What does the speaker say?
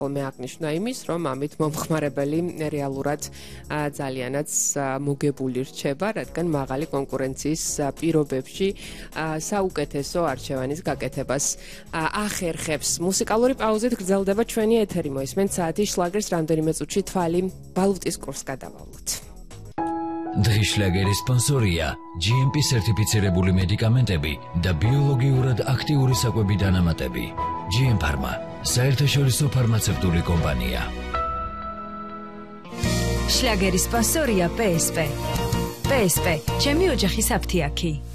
ხოლმე აღნიშნა იმის, რომ ამით მომხმარებელი რეალურად ძალიანაც მოგებული რჩება, რადგან მაღალი კონკურენციის პირობებში საუკეთესო არჩევანის გაკეთებას ახერხებს. მუსიკალური პაუზით გრძელდება ჩვენი ეთერი, მოისმენთ საათის შლაგერს რამდენიმე წუთში თვალი ვალუტის კურსს გადავავლოთ. დღის შლაგერის სპონსორია GMP სერტიფიცირებული მედიკამენტები და ბიოლოგიურად აქტიური საკვები დანამატები. GM Pharma, საერთაშორისო ფარმაცევტული კომპანია. შლაგერის სპონსორია PSP. PSP, ჩემი ოჯახის აფთიაქი.